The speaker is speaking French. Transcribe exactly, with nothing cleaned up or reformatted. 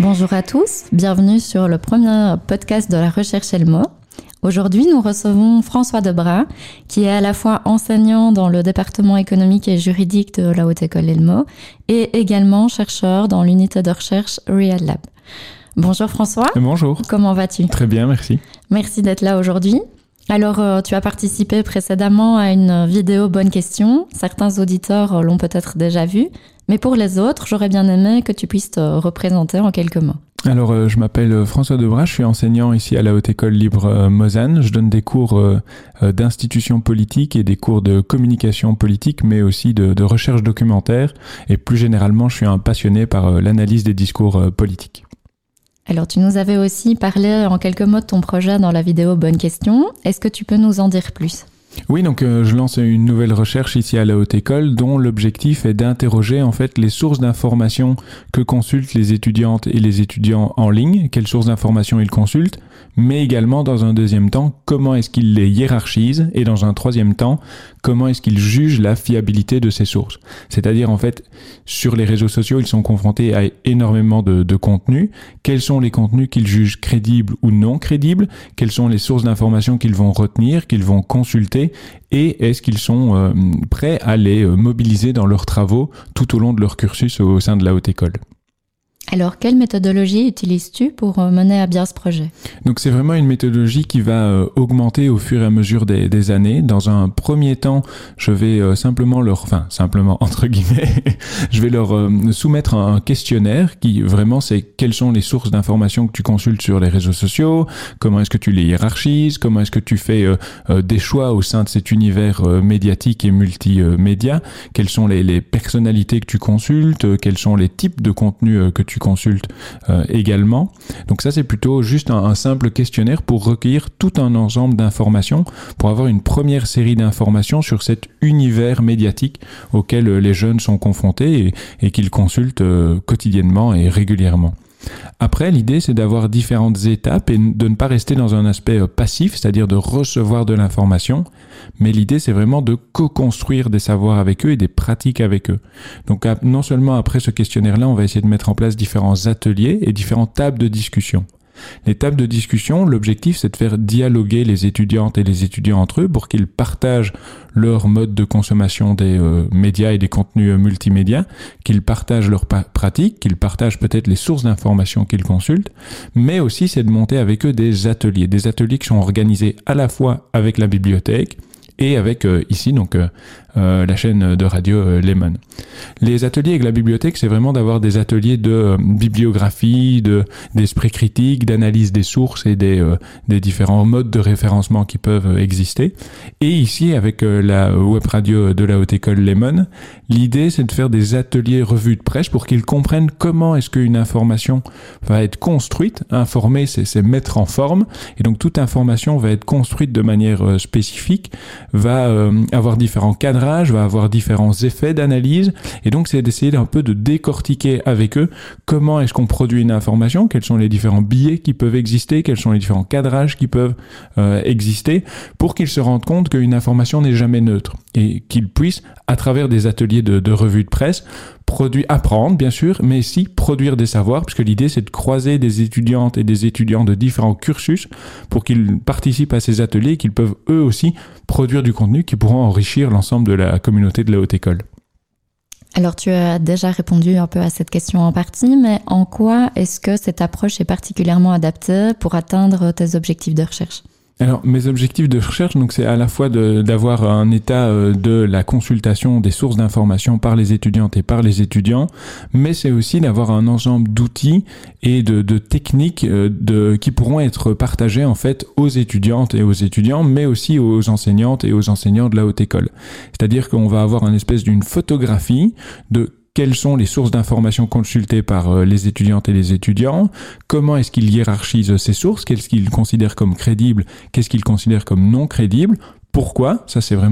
Bonjour à tous, bienvenue sur le premier podcast de la recherche Elmo. Aujourd'hui, nous recevons François Debras, qui est à la fois enseignant dans le département économique et juridique de la Haute École Elmo et également chercheur dans l'unité de recherche Real Lab. Bonjour François. Bonjour. Comment vas-tu ? Très bien, merci. Merci d'être là aujourd'hui. Alors, euh, tu as participé précédemment à une vidéo Bonne question. Certains auditeurs l'ont peut-être déjà vue, mais pour les autres, j'aurais bien aimé que tu puisses te représenter en quelques mots. Alors, euh, je m'appelle François Debras, je suis enseignant ici à la Haute École Libre euh, Mozanne. Je donne des cours euh, euh, d'institutions politiques et des cours de communication politique, mais aussi de, de recherche documentaire. Et plus généralement, je suis un passionné par euh, l'analyse des discours euh, politiques. Alors, tu nous avais aussi parlé en quelques mots de ton projet dans la vidéo Bonne question. Est-ce que tu peux nous en dire plus ? Oui, donc euh, je lance une nouvelle recherche ici à la Haute École dont l'objectif est d'interroger en fait les sources d'informations que consultent les étudiantes et les étudiants en ligne, quelles sources d'informations ils consultent, mais également dans un deuxième temps, comment est-ce qu'ils les hiérarchisent et dans un troisième temps, comment est-ce qu'ils jugent la fiabilité de ces sources. C'est-à-dire en fait, sur les réseaux sociaux, ils sont confrontés à énormément de, de contenus. Quels sont les contenus qu'ils jugent crédibles ou non crédibles ? Quelles sont les sources d'informations qu'ils vont retenir, qu'ils vont consulter ? Et est-ce qu'ils sont euh, prêts à les euh, mobiliser dans leurs travaux tout au long de leur cursus au sein de la Haute École ? Alors, quelle méthodologie utilises-tu pour mener à bien ce projet ? Donc, c'est vraiment une méthodologie qui va euh, augmenter au fur et à mesure des, des années. Dans un premier temps, je vais euh, simplement leur, enfin, simplement entre guillemets, je vais leur euh, soumettre un questionnaire qui vraiment c'est quelles sont les sources d'informations que tu consultes sur les réseaux sociaux, comment est-ce que tu les hiérarchises, comment est-ce que tu fais euh, euh, des choix au sein de cet univers euh, médiatique et multimédia, quelles sont les, les personnalités que tu consultes, euh, quels sont les types de contenus euh, que tu consulte euh, également. Donc ça, c'est plutôt juste un, un simple questionnaire pour recueillir tout un ensemble d'informations, pour avoir une première série d'informations sur cet univers médiatique auquel euh, les jeunes sont confrontés et, et qu'ils consultent euh, quotidiennement et régulièrement. Après, l'idée, c'est d'avoir différentes étapes et de ne pas rester dans un aspect passif, c'est-à-dire de recevoir de l'information, mais l'idée, c'est vraiment de co-construire des savoirs avec eux et des pratiques avec eux. Donc, non seulement après ce questionnaire-là, on va essayer de mettre en place différents ateliers et différentes tables de discussion. Les tables de discussion, l'objectif, c'est de faire dialoguer les étudiantes et les étudiants entre eux pour qu'ils partagent leur mode de consommation des euh, médias et des contenus euh, multimédia, qu'ils partagent leurs pa- pratiques, qu'ils partagent peut-être les sources d'informations qu'ils consultent, mais aussi c'est de monter avec eux des ateliers, des ateliers qui sont organisés à la fois avec la bibliothèque et avec euh, ici donc euh, euh, la chaîne de radio euh, Lemon. Les ateliers avec la bibliothèque, c'est vraiment d'avoir des ateliers de euh, bibliographie, de d'esprit critique, d'analyse des sources et des euh, des différents modes de référencement qui peuvent euh, exister. Et ici avec euh, la web radio de la Haute École Lemon, l'idée c'est de faire des ateliers revues de presse pour qu'ils comprennent comment est-ce qu'une information va être construite. Informer, c'est c'est mettre en forme, et donc toute information va être construite de manière euh, spécifique, va euh, avoir différents cadrages, va avoir différents effets d'analyse, et donc c'est d'essayer un peu de décortiquer avec eux comment est-ce qu'on produit une information, quels sont les différents biais qui peuvent exister, quels sont les différents cadrages qui peuvent euh, exister, pour qu'ils se rendent compte qu'une information n'est jamais neutre, et qu'ils puissent, à travers des ateliers de, de revue de presse, produire, apprendre bien sûr, mais aussi produire des savoirs, puisque l'idée c'est de croiser des étudiantes et des étudiants de différents cursus pour qu'ils participent à ces ateliers et qu'ils peuvent eux aussi produire du contenu qui pourront enrichir l'ensemble de la communauté de la Haute École. Alors tu as déjà répondu un peu à cette question en partie, mais en quoi est-ce que cette approche est particulièrement adaptée pour atteindre tes objectifs de recherche ? Alors, mes objectifs de recherche, donc, c'est à la fois de, d'avoir un état euh, de la consultation des sources d'informations par les étudiantes et par les étudiants, mais c'est aussi d'avoir un ensemble d'outils et de, de techniques euh, de, qui pourront être partagées, en fait, aux étudiantes et aux étudiants, mais aussi aux enseignantes et aux enseignants de la Haute École. C'est-à-dire qu'on va avoir une espèce d'une photographie de quelles sont les sources d'informations consultées par les étudiantes et les étudiants, comment est-ce qu'ils hiérarchisent ces sources, qu'est-ce qu'ils considèrent comme crédibles, qu'est-ce qu'ils considèrent comme non crédibles, pourquoi, ça c'est vraiment